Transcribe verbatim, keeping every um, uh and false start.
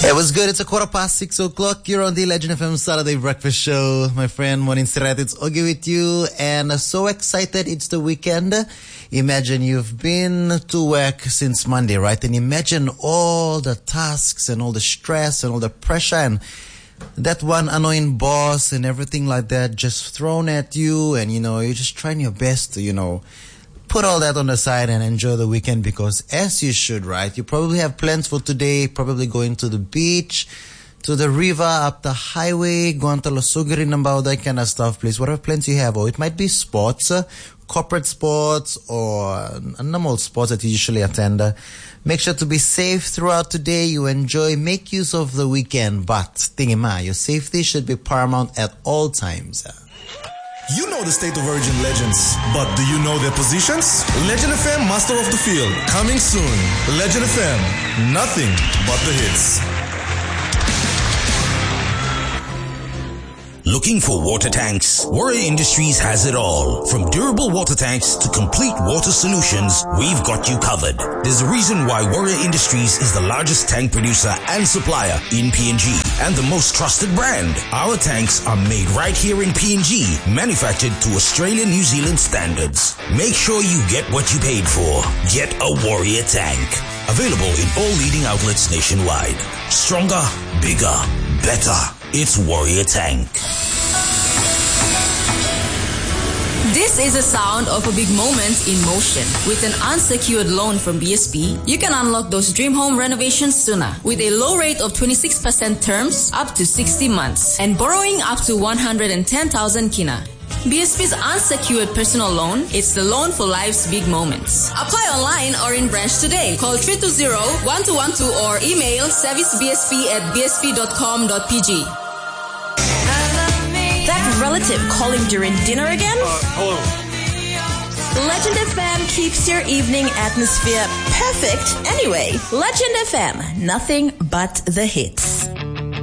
It was good. It's a quarter past six o'clock. You're on the Legend F M Saturday Breakfast Show. My friend Monin Sirat, it's Ogie with you. And so excited it's the weekend. Imagine you've been to work since Monday, right? And imagine all the tasks and all the stress and all the pressure and that one annoying boss and everything like that just thrown at you. And, you know, you're just trying your best to, you know, put all that on the side and enjoy the weekend because as you should, right? You probably have plans for today, probably going to the beach, to the river, up the highway, going to Losugiri and all that kind of stuff, please. Whatever plans you have, or it might be sports, uh, corporate sports or normal sports that you usually attend. Uh, make sure to be safe throughout today. You enjoy, make use of the weekend, but tingima, your safety should be paramount at all times. Uh. You know the State of Origin legends, but do you know their positions? Legend F M Master of the Field, coming soon. Legend F M, nothing but the hits. Looking for water tanks? Warrior Industries has it all. From durable water tanks to complete water solutions, we've got you covered. There's a reason why Warrior Industries is the largest tank producer and supplier in P N G and the most trusted brand. Our tanks are made right here in P N G, manufactured to Australian New Zealand standards. Make sure you get what you paid for. Get a Warrior tank. Available in all leading outlets nationwide. Stronger, bigger, better. It's Warrior Tank. This is the sound of a big moment in motion. With an unsecured loan from B S P, you can unlock those dream home renovations sooner with a low rate of twenty-six percent terms up to sixty months and borrowing up to one hundred ten thousand kina. B S P's unsecured personal loan, it's the loan for life's big moments. Apply online or in branch today. Call three two zero, one two one two or email servicebsp at b s p dot com dot p g. That relative calling during dinner again? Uh, hello. Legend F M keeps your evening atmosphere perfect anyway. Legend F M, nothing but the hits.